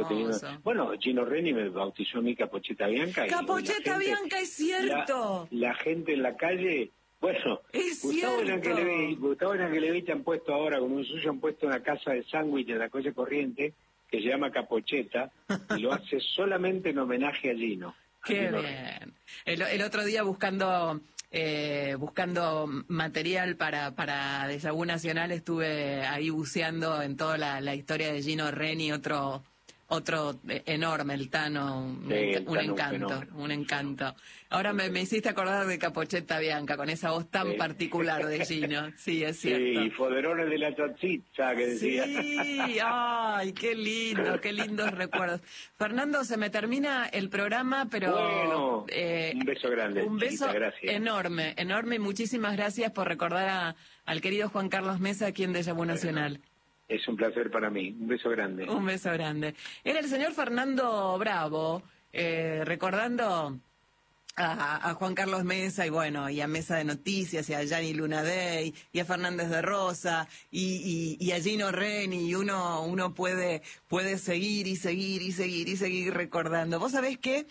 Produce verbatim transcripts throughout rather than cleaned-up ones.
sigo teniendo... Bueno, Gino Reni me bautizó a mí Capocheta Bianca. Capocheta Bianca, es cierto. La, la gente en la calle... Bueno, es Gustavo cierto. y Gustavo Angelevich han puesto ahora, como un suyo, han puesto una casa de sándwich en la calle Corriente que se llama Capocheta y lo hace solamente en homenaje a Gino. Qué bien. El, el otro día buscando eh, buscando material para para Déjà Vu Nacional estuve ahí buceando en toda la, la historia de Gino Reni, otro otro enorme, el Tano, un, sí, el un Tano, encanto, un, un encanto. Ahora me, me hiciste acordar de Capocheta Bianca, con esa voz tan sí. particular de Gino. Sí, es cierto. Sí, y Foderone de la Chachicha, que decía. Sí, ay, qué lindo, qué lindos recuerdos. Fernando, se me termina el programa, pero... Bueno, eh, un beso grande. Un beso chiquita, enorme, enorme, y muchísimas gracias por recordar a, al querido Juan Carlos Mesa aquí en Déjà Vu Nacional. Bueno. Es un placer para mí. Un beso grande. Un beso grande. Era el señor Fernando Bravo, eh, recordando a, a Juan Carlos Mesa y bueno, y a Mesa de Noticias, y a Gianni Lunadei, y a Fernández de Rosa, y, y, y a Gino Reni, y uno, uno puede, puede seguir y seguir y seguir y seguir recordando. ¿Vos sabés qué?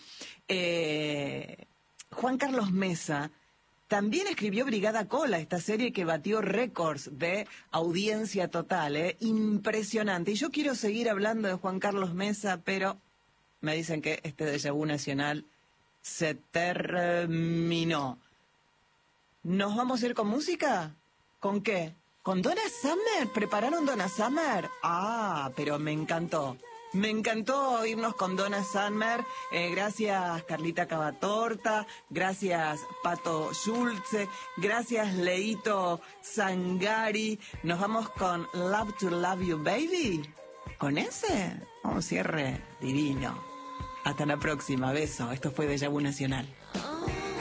Eh, Juan Carlos Mesa también escribió Brigada Cola, esta serie que batió récords de audiencia total, ¿eh? Impresionante. Y yo quiero seguir hablando de Juan Carlos Mesa, pero me dicen que este Déjà Vu Nacional se terminó. ¿Nos vamos a ir con música? ¿Con qué? ¿Con Donna Summer? ¿Prepararon Donna Summer? Ah, pero me encantó. Me encantó irnos con Donna Summer. Eh, gracias Carlita Cavatorta, gracias Pato Schulze, gracias Leito Sangari. Nos vamos con Love to Love You Baby. Con ese, un cierre divino. Hasta la próxima, beso. Esto fue Déjà Vu Nacional.